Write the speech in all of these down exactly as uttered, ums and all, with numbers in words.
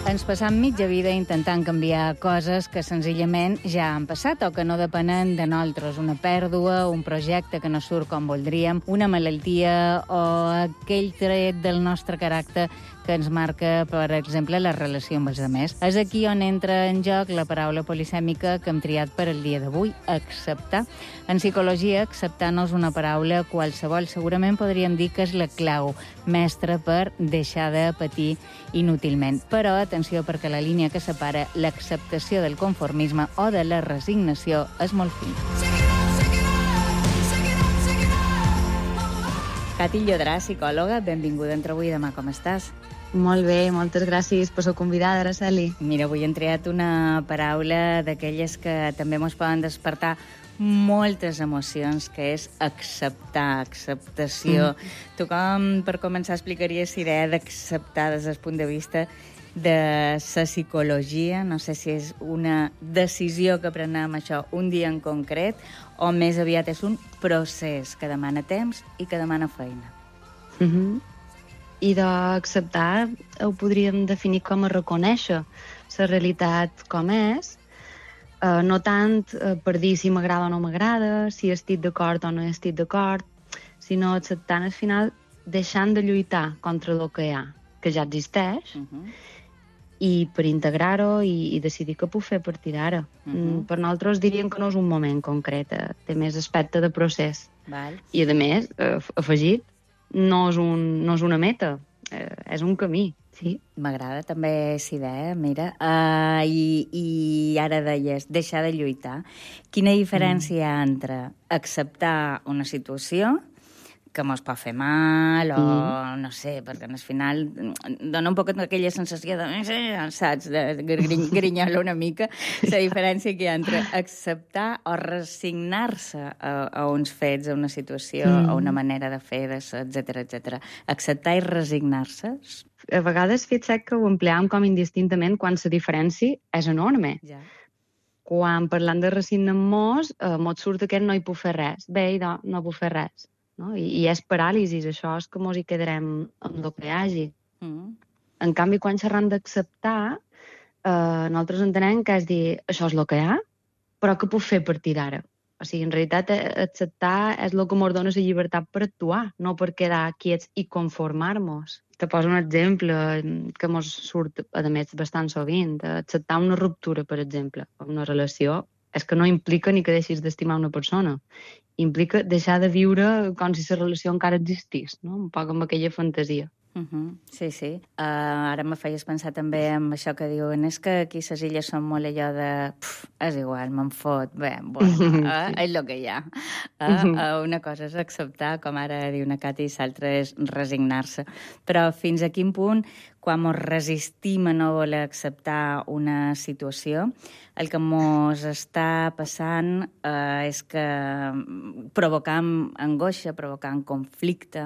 Ens passam mitja vida intentant canviar coses que senzillament ja han passat o que no depenen de nosaltres. Una pèrdua, un projecte que no surt com voldríem, una malaltia o aquell tret del nostre caràcter que ens marca, per exemple, la relació amb els altres. És aquí on entra en joc la paraula polisèmica que hem triat per al dia d'avui, acceptar. En psicologia, acceptar no és una paraula qualsevol. Segurament podríem dir que és la clau mestra per deixar de patir inútilment. Però atenció, perquè la línia que separa l'acceptació del conformisme o de la resignació és molt fina. Cati Llodrà, psicòloga, benvinguda entre avui i demà. Com estàs? Molt bé, moltes gràcies per ser convidada, Araceli. Mira, avui hem triat una paraula d'aquelles que també ens poden despertar moltes emocions, que és acceptar, acceptació. Mm. Tu com, per començar, explicaries la idea d'acceptar des del punt de vista de la psicologia? No sé si és una decisió que prenem això un dia en concret o més aviat és un procés que demana temps i que demana feina. Mm-hmm. I d'acceptar ho podríem definir com a reconèixer la realitat com és, eh, no tant eh, per dir si m'agrada o no m'agrada, si estic d'acord o no estic d'acord, sinó acceptant al final deixant de lluitar contra el que hi ha, que ja existeix, uh-huh. i per integrar-ho i, i decidir què puc fer a partir d'ara. Uh-huh. Per nosaltres diríem que no és un moment concret, eh, té més aspecte de procés. Val. I a més, eh, afegit, no és, un, no és una meta, eh, és un camí, sí. M'agrada també aquesta idea, mira. Uh, i, I ara deies, deixar de lluitar. Quina diferència mm. hi ha entre acceptar una situació que mos pot fer mal, o mm. no sé, perquè al final dona un poc aquella sensació de, saps, de grin, grinyola una mica, la diferència que hi ha entre acceptar o resignar-se a, a uns fets, a una situació, mm. a una manera de fer, de ser, etcètera, etcètera. Acceptar i resignar-se. A vegades fixa't que ho empleam com indistintament quan la diferència és enorme. Ja. Quan parlant de resignar-nos, eh, mos surt aquest no hi puc fer res. Bé, idò, no puc fer res. No? I, I és paràlisis, això és que mos hi quedarem amb el que hi hagi. Mm. En canvi, quan xerram d'acceptar, eh, nosaltres entenem que és dir, això és el que hi ha, però què puc fer a partir d'ara? O sigui, en realitat, acceptar és el que ens dona la llibertat per actuar, no per quedar quiets i conformar-nos. Te poso un exemple que ens surt, a més, bastant sovint. Acceptar una ruptura, per exemple, una relació, és que no implica ni que deixis d'estimar una persona. Implica deixar de viure com si la relació encara existís, no? Un poc amb aquella fantasia. Uh-huh. Sí, sí. Uh, ara me feies pensar també en això que diuen, és que aquí les illes són molt allò de pff, és igual, me'n fot, bé, bueno, uh, sí. És el que hi ha. Uh, uh, una cosa és acceptar, com ara diu una Cati, i l'altra és resignar-se. Però fins a quin punt, quan ens resistim a no voler acceptar una situació, el que ens està passant uh, és que provocam angoixa, provocam conflicte.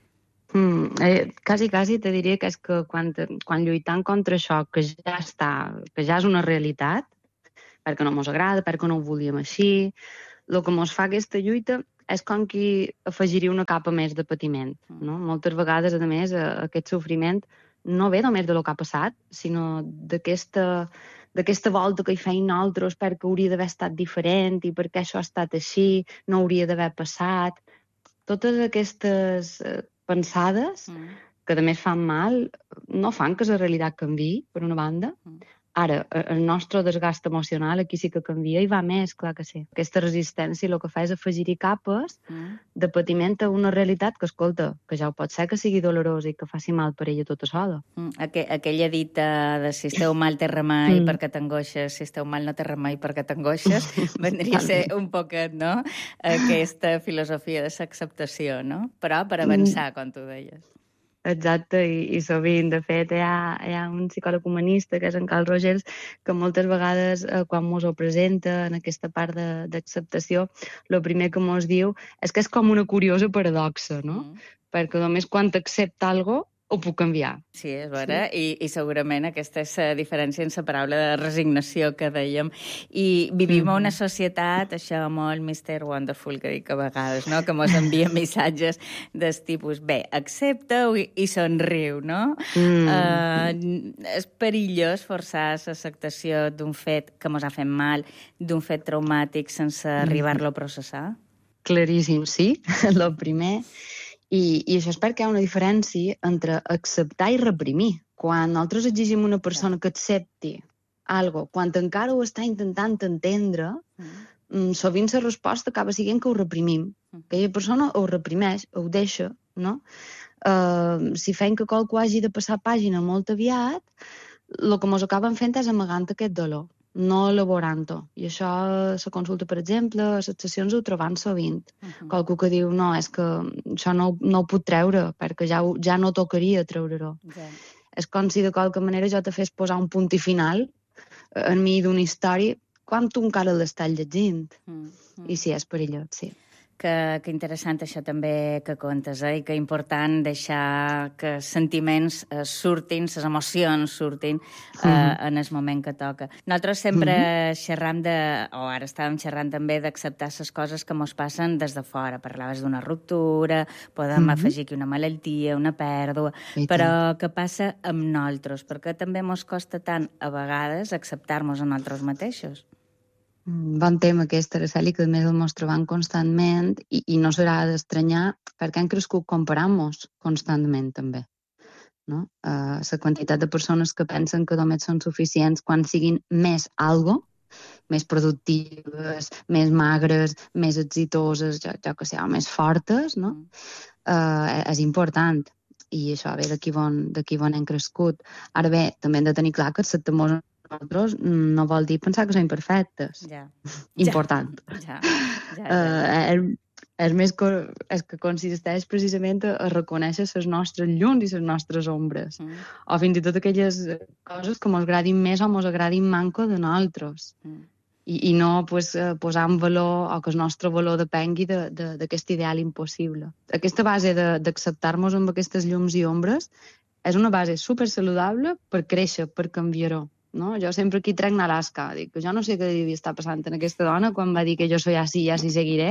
Mm, eh, quasi, quasi te diria que és que quan, quan lluitant contra això, que ja està, que ja és una realitat, perquè no ens agrada, perquè no ho volíem així, el que ens fa aquesta lluita és com qui afegiria una capa més de patiment. No? Moltes vegades, a més, aquest sofriment no ve només de lo que ha passat, sinó d'aquesta, d'aquesta volta que hi feien nosaltres perquè hauria d'haver estat diferent i perquè això ha estat així, no hauria d'haver passat. Totes aquestes pensades, mm. que a més fan mal, no fan que la realitat canviï, per una banda. Mm. Ara, el nostre desgast emocional aquí sí que canvia i va més, clar que sí. Aquesta resistència el que fa és afegir-hi capes mm. de patiment a una realitat que, escolta, que ja ho pot ser que sigui dolorosa i que faci mal per ella tota sola. Mm. Aqu aquella dita de si esteu mal té remei mm. perquè t'angoixes, si esteu mal no té remei perquè t'angoixes, vendria a ser un poquet, no?, aquesta filosofia de l'acceptació, no? Però per avançar, mm. com tu deies. Exacte, i, i sovint, de fet, hi ha, hi ha un psicòleg humanista, que és en Carl Rogers, que moltes vegades, eh, quan mos ho presenta en aquesta part d'acceptació, el primer que mos diu és que és com una curiosa paradoxa, no? Mm. Perquè només quan t'accepta algo ho puc canviar. Sí, és vera, sí. I, i segurament aquesta és la diferència inseparable de resignació que dèiem. I vivim mm-hmm. una societat, això molt mister Wonderful, que dic a vegades, no? Que mos envia missatges del tipus, bé, accepta-ho i, i somriu, no? Mm. Uh, és perillós forçar l'acceptació d'un fet que mos ha fet mal, d'un fet traumàtic, sense mm. arribar-lo a processar? Claríssim, sí, el primer... I, I això és perquè hi ha una diferència entre acceptar i reprimir. Quan nosaltres exigim una persona que accepti algo, quan encara ho està intentant entendre, mm. sovint la resposta acaba sent que ho reprimim. Mm. Aquella persona ho reprimeix, ho deixa, no? Uh, si fem que qualcú hagi de passar pàgina molt aviat, el que ens acaben fent és amagant aquest dolor, no elaborant-ho. I això, la consulta, per exemple, a les sessions ho trobant sovint. Uh-huh. Qualcú que diu, no, és que això no, no ho puc treure, perquè ja, ja no tocaria treure-ho. Okay. És com si de qualque manera jo te fes posar un punt i final en mi d'una història quan tu encara l'estàs llegint. Uh-huh. I sí, és perillós, sí. Que, que interessant això també que contes, eh? I que important deixar que sentiments eh, surtin, les emocions surtin eh, mm-hmm. en el moment que toca. Nosaltres sempre mm-hmm. xerram de, o ara estàvem xerrant també d'acceptar les coses que mos passen des de fora. Parlaves d'una ruptura, podem mm-hmm. afegir aquí una malaltia, una pèrdua, I però tant. Què passa amb nosaltres? Perquè també mos costa tant, a vegades, acceptar-nos a nosaltres mateixos. Bon tema aquest, Araceli, que a més el mos trobam constantment i, i no serà d'estranyar perquè han crescut comparant-nos constantment també. No? Uh, la quantitat de persones que pensen que només són suficients quan siguin més algo, més productives, més magres, més exitoses, jo, jo que sé, o més fortes, no? Uh, és important. I això ve d'aquí on, d'aquí on hem crescut. Ara bé, també hem de tenir clar que acceptem-nos nosaltres no vol dir pensar que som imperfectes. Ja. Important. Ja. Ja, ja, ja. Uh, és, és més que, és que consisteix precisament a, a reconèixer les nostres llums i les nostres ombres. Mm. O fins i tot aquelles coses que ens agradin més o ens agradin manco de nosaltres. Mm. I, i no pues, posar en valor o que el nostre valor depengui d'aquest ideal impossible. Aquesta base d'acceptar-nos amb aquestes llums i ombres és una base supersaludable per créixer, per canviar-ho. No? Jo sempre aquí trec Alaska, dic que jo no sé què devia estar passant en aquesta dona quan va dir que jo soy así i así seguiré,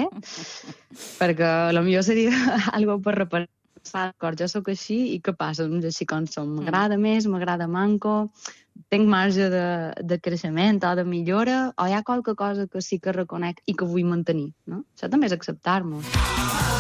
perquè potser seria algo per repensar, jo sóc així i què passa? Doncs així com som, m'agrada més, m'agrada manco, tinc marge de, de creixement o de millora, o hi ha qualque cosa que sí que reconec i que vull mantenir, no? Això també és acceptar-nos.